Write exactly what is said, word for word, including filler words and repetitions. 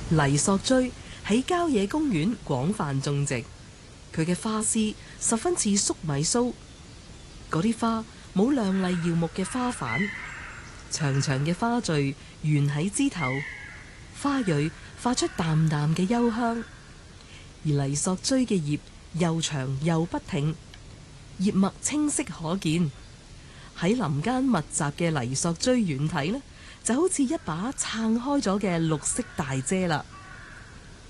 黎索追喺郊野公園廣泛種植，佢嘅花絲十分似粟米鬚，嗰啲花冇亮麗耀目嘅花瓣，長長嘅花序懸喺枝頭，花蕊發出淡淡嘅幽香。而黎索追嘅葉又長又不挺，葉脈清晰可見。喺林間密集嘅黎索追遠睇呢，就好似一把撐開咗嘅綠色大遮啦。